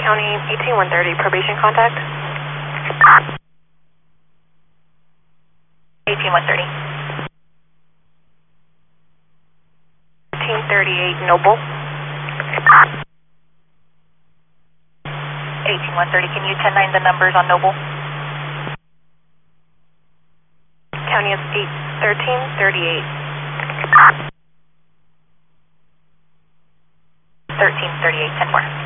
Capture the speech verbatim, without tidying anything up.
County eighteen one thirty, probation contact. eighteen one thirty. eighteen thirty-eight, Noble. eighteen one thirty, can you ten nine the numbers on Noble? County is eight thirteen thirty-eight. thirteen thirty-eight, ten four.